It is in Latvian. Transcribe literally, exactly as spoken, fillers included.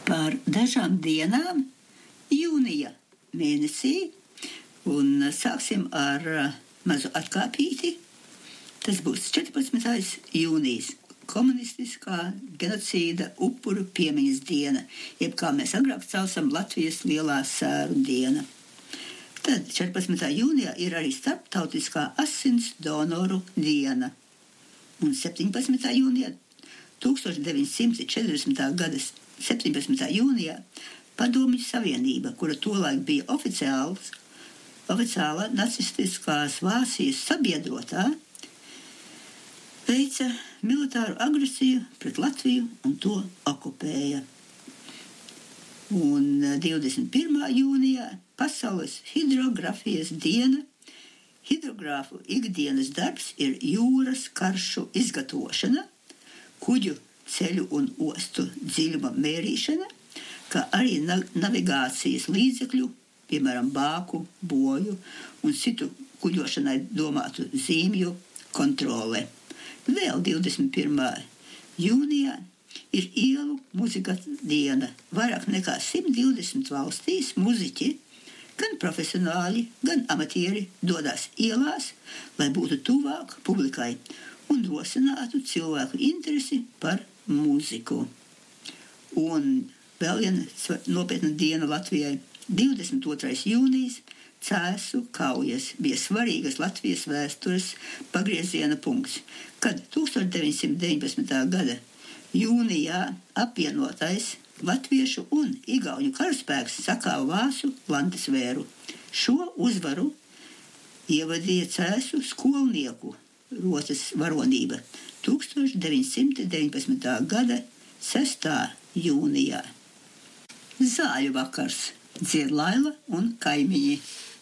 par dažām dienām jūnija mēnesī. Un sāksim ar mazu atkāpīti. Tas būs četrpadsmitais jūnijas, komunistiskā genocīda upuru piemiņas diena, jeb kā mēs agrāk saucam Latvijas lielā sēru diena. Tad četrpadsmitā jūnijā ir arī starptautiskā asins donoru diena. Un septiņpadsmitā jūnijā, tūkstoš deviņi simti četrdesmitā gada septiņpadsmitā jūnijā, Padomju Savienība, kura tolaik bija oficiāls, oficiāla nacistiskās Vācijas sabiedrotā, veica militāru agresiju pret Latviju un to okupēja. Un divdesmit pirmā jūnijā Pasaules hidrografijas diena. Hidrogrāfu ikdienas darbs ir jūras karšu izgatavošana, kuģu ceļu un ostu dziļuma mērīšana, kā arī navigācijas līdzekļu, piemēram, bāku, boju un citu kuģošanai domātu zīmju kontrole. Vēl divdesmit pirmā jūnijā ir ielu muzikas diena. Vairāk nekā simt divdesmit valstīs muziķi, gan profesionāļi, gan amatieri dodas ielās, lai būtu tuvāk publikai un rosinātu cilvēku interesi par mūziku. Un vēl viena nopietna diena Latvijai. divdesmit otrais jūnijas Cēsu kaujas bija svarīgas Latvijas vēstures pagrieziena punkts, kad tūkstoš deviņi simti deviņpadsmitā gada jūnijā apvienotais latviešu un igauņu karaspēks sakāva vācu Landesvēru. Šo uzvaru ievadīja Cēsu skolnieku rotas varonība tūkstoš deviņi simti deviņpadsmitā gada sestā jūnijā. Zāļu vakars, dzied Laila un kaimiņi.